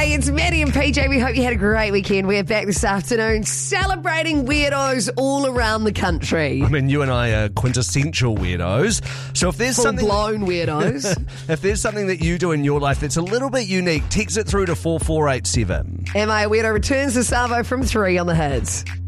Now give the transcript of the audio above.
Hey, it's Maddie and PJ. We hope you had a great weekend. We're back this afternoon celebrating weirdos all around the country. I mean, you and I are quintessential weirdos. So if there's Full-blown weirdos. if there's something that you do in your life that's a little bit unique, text it through to 4487. Am I a Weirdo returns to Savo from 3 on the Hits.